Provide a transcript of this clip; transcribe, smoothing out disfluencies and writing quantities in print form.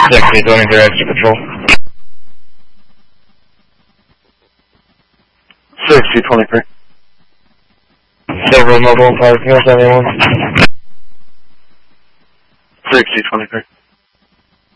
6023 extra patrol. 6023. Silver mobile parking, anyone? 6023.